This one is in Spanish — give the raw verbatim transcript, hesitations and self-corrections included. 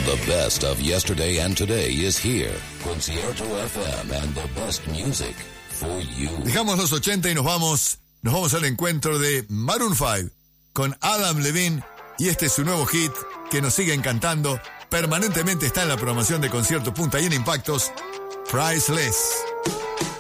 The best of yesterday and today is here. Concierto F M and the best music for you. Dejamos los ochenta y nos vamos, nos vamos al encuentro de Maroon cinco con Adam Levine y este es su nuevo hit que nos sigue encantando. Permanentemente está en la programación de Concierto Punta y en Impactos, Priceless.